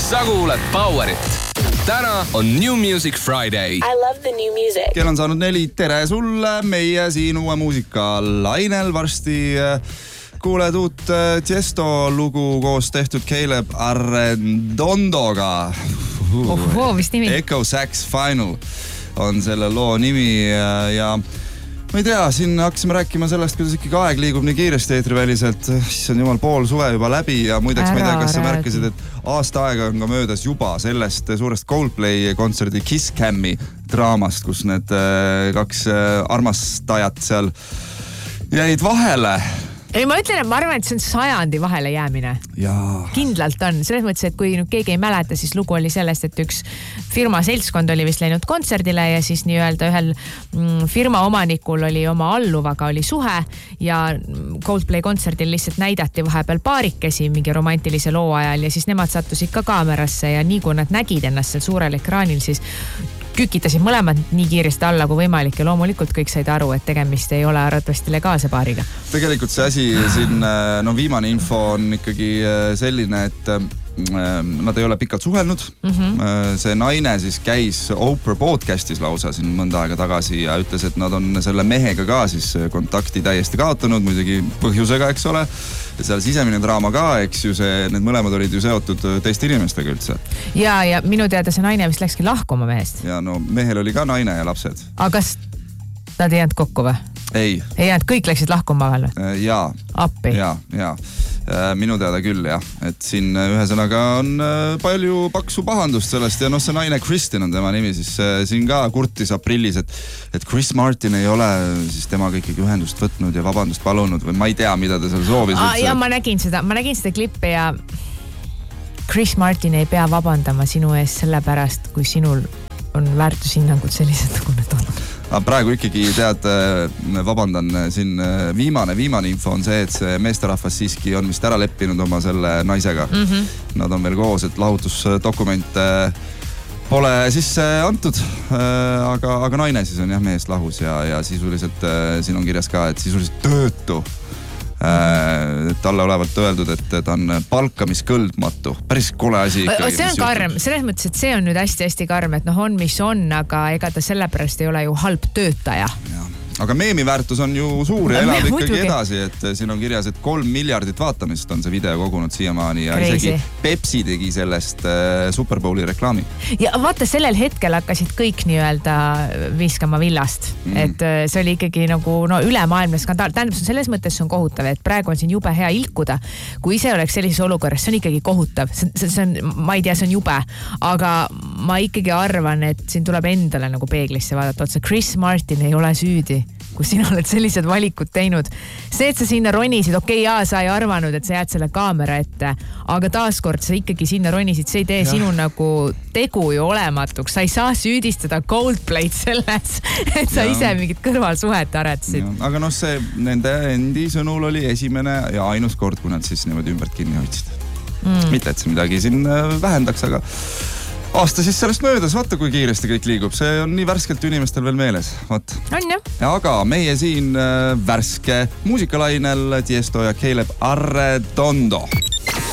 sa kuulad Powerit. Täna on New Music Friday. I love the new music. Kell on saanud 4. Tere sulle, meie siin uue muusika lainel. Varsti kuuled uut Tiesto lugu koos tehtud Caleb Arredondoga. Mis nimi? Echo Sax Final on selle loo nimi ja ma ei tea, siin hakkasime rääkima sellest, kuidas ikkagi aeg liigub nii kiiresti eetriväliselt. See on jumal pool suve juba läbi ja muideks ma ei tea, kas sa märkasid, et aasta aega on ka möödas juba sellest suurest Coldplay kontserdi Kiss Cam'i draamast, kus need kaks armastajat seal jäid vahele. Ei, ma ütlen, et ma arvan, et see on sajandi vahele jäämine. Jaa. Kindlalt on. Selles mõttes, et kui keegi ei mäleta, siis lugu oli sellest, et üks firma seltskond oli vist läinud kontserdile ja siis nii-öelda ühel firma omanikul oli oma alluvaga oli suhe ja Coldplay kontserdil lihtsalt näidati vahepeal paarikesi mingi romantilise loo ajal ja siis nemad sattusid ka kaamerasse ja nii kui nad nägid ennast seal suurel ekraanil, siis kükitasid mõlemad nii kiiresti alla kui võimalik ja loomulikult kõik said aru, et tegemist ei ole arvatavasti legaalse paariga. Tegelikult see asi siin, viimane info on ikkagi selline, et nad ei ole pikalt suhelnud. See naine siis käis Oprah podcastis lausa siin mõnda aega tagasi ja ütles, et nad on selle mehega ka siis kontakti täiesti kaotanud, muidugi põhjusega, eks ole. Ja seal sisemine draama ka, eks ju need mõlemad olid ju seotud teiste inimestega üldse. Ja minu teada see naine vist läkski lahkuma mehest. Ja no mehel oli ka naine ja lapsed. Aga kas nad ei jäänud kokku või? Ei. Ei jäänud, kõik läksid lahkuma vahel või? Jaa. Appi? Jaa. Minu teada küll, jah. Et siin ühesõnaga on palju paksu pahandust sellest ja see naine Kristin on tema nimi, siis siin ka kurtis aprillis, et Chris Martin ei ole siis temaga ikkagi ühendust võtnud ja vabandust palunud või ma ei tea, mida ta seal soovis. Ja ma nägin seda klippi ja Chris Martin ei pea vabandama sinu ees sellepärast, kui sinul on väärtushinnangud sellised, nagu need on. Praegu ikkagi tead, vabandan, siin viimane info on see, et see meesterahvas siiski on vist ära leppinud oma selle naisega. Nad on veel koos, et lahutusdokumente pole sisse antud, aga naine siis on jah meest lahus ja sisuliselt siin on kirjas ka, et sisuliselt töötu. Talle olevalt öeldud, et ta on palkamiskõldmatu. Päris kole asi ikkagi. See on karm. Selles mõttes, et see on nüüd hästi karm, et on mis on, aga ega ta sellepärast ei ole ju halb töötaja. Aga meemi väärtus on ju suur ja elab ikkagi edasi, et siin on kirjas, et 3 miljardit vaatamist on see video kogunud siiamaani ja isegi Pepsi tegi sellest Super Bowli reklaami. Ja vaata, sellel hetkel hakkasid kõik nii-öelda viskama villast, et see oli ikkagi nagu ülemaailmne skandaal. Tähendab, selles mõttes on kohutav, et praegu on siin jube hea ilkuda. Kui ise oleks sellises olukorras, see on ikkagi kohutav. See on, ma ei tea, see on jube, aga ma ikkagi arvan, et siin tuleb endale nagu peeglisse vaadata otsa. Chris Martin ei ole süüdi, kui sina oled sellised valikud teinud. See, et sa sinna ronisid, sa ei arvanud, et sa jääd selle kaamera ette, aga taaskord sa ikkagi sinna ronisid, see ei tee sinu nagu tegu ju olematuks. Sa ei saa süüdistada Coldplay'd selles, et sa ise mingit kõrvalsuhet aretasid. Aga see nende endi sõnul oli esimene ja ainus kord, kui nad siis niimoodi ümbert kinni hoidsid. Mitte, et see midagi siin vähendaks, aga aasta siis sellest möödas, vaata kui kiiresti kõik liigub. See on nii värskelt inimestel veel meeles. Vaat. On jah. Aga meie siin värske muusikalainel Tiesto ja Caleb Arredondo.